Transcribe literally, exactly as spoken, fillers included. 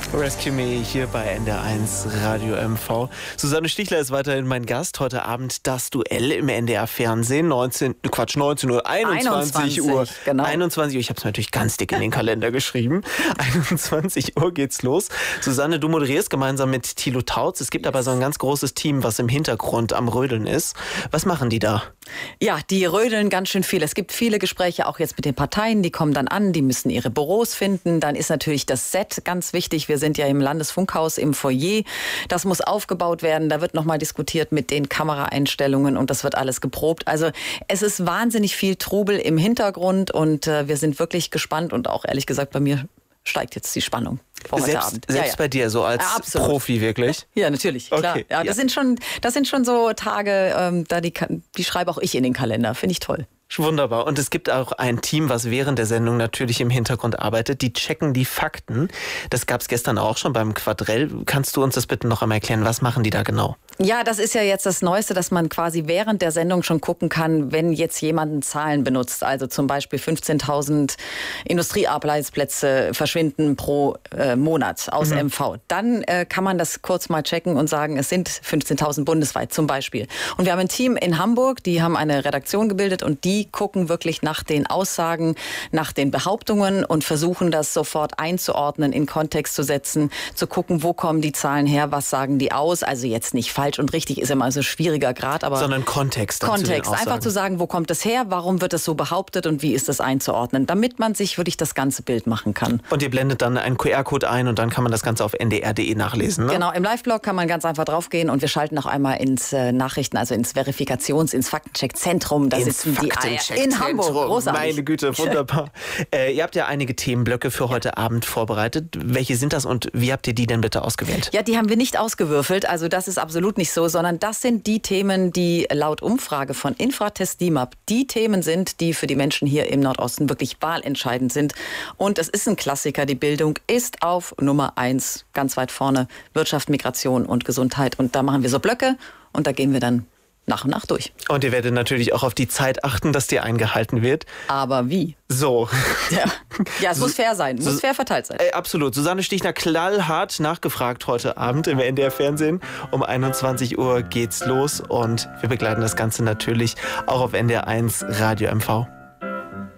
Rescue Me hier bei N D R eins Radio M V. Susanne Stichler ist weiterhin mein Gast. Heute Abend das Duell im N D R-Fernsehen. neunzehn, Quatsch, neunzehn Uhr, einundzwanzig Uhr. Genau. einundzwanzig Uhr, ich habe es natürlich ganz dick in den Kalender geschrieben. einundzwanzig Uhr geht's los. Susanne, du moderierst gemeinsam mit Thilo Tautz. Es gibt aber so ein ganz großes Team, was im Hintergrund am Rödeln ist. Was machen die da? Ja, die rödeln ganz schön viel. Es gibt viele Gespräche, auch jetzt mit den Parteien. Die kommen dann an, die müssen ihre Büros finden. Dann ist natürlich das Set ganz wichtig. Wir sind ja im Landesfunkhaus im Foyer. Das muss aufgebaut werden. Da wird nochmal diskutiert mit den Kameraeinstellungen und das wird alles geprobt. Also es ist wahnsinnig viel Trubel im Hintergrund und äh, wir sind wirklich gespannt und auch ehrlich gesagt, bei mir steigt jetzt die Spannung. Vor heute Selbst, Abend. selbst ja, ja. bei dir, so als ja, Profi wirklich? Ja, natürlich, klar. Okay, ja, das, ja. sind schon, das sind schon so Tage, ähm, da die, die schreibe auch ich in den Kalender. Finde ich toll. Wunderbar. Und es gibt auch ein Team, was während der Sendung natürlich im Hintergrund arbeitet. Die checken die Fakten. Das gab es gestern auch schon beim Quadrell. Kannst du uns das bitte noch einmal erklären? Was machen die da genau? Ja, das ist ja jetzt das Neueste, dass man quasi während der Sendung schon gucken kann, wenn jetzt jemand Zahlen benutzt. Also zum Beispiel fünfzehntausend Industriearbeitsplätze verschwinden pro äh, Monat aus mhm. M V. Dann äh, kann man das kurz mal checken und sagen, es sind fünfzehntausend bundesweit zum Beispiel. Und wir haben ein Team in Hamburg, die haben eine Redaktion gebildet und die gucken wirklich nach den Aussagen, nach den Behauptungen und versuchen das sofort einzuordnen, in Kontext zu setzen, zu gucken, wo kommen die Zahlen her, was sagen die aus. Also jetzt nicht falsch und richtig ist immer so ein schwieriger Grad, aber sondern Kontext. Kontext, einfach zu sagen, wo kommt es her, warum wird es so behauptet und wie ist das einzuordnen, damit man sich wirklich das ganze Bild machen kann. Und ihr blendet dann einen Q R-Code ein und dann kann man das Ganze auf N D R punkt D E nachlesen, ne? Genau, im Live-Blog kann man ganz einfach draufgehen und wir schalten auch einmal ins äh, Nachrichten, also ins Verifikations-, ins Faktencheck-Zentrum. Da ins sitzen die in Hamburg. Großartig. Meine Güte, wunderbar. äh, ihr habt ja einige Themenblöcke für heute Abend vorbereitet. Welche sind das und wie habt ihr die denn bitte ausgewählt? Ja, die haben wir nicht ausgewürfelt, also das ist absolut nicht so, sondern das sind die Themen, die laut Umfrage von Infratest D I M A P die Themen sind, die für die Menschen hier im Nordosten wirklich wahlentscheidend sind. Und es ist ein Klassiker, die Bildung ist auf Nummer eins, ganz weit vorne, Wirtschaft, Migration und Gesundheit. Und da machen wir so Blöcke und da gehen wir dann nach und nach durch. Und ihr werdet natürlich auch auf die Zeit achten, dass die eingehalten wird. Aber wie? So. Ja, ja es muss fair sein, muss so, fair verteilt sein. Äh, absolut. Susanne Stichler knallhart nachgefragt heute Abend im N D R-Fernsehen. Um einundzwanzig Uhr geht's los und wir begleiten das Ganze natürlich auch auf N D R eins Radio M V.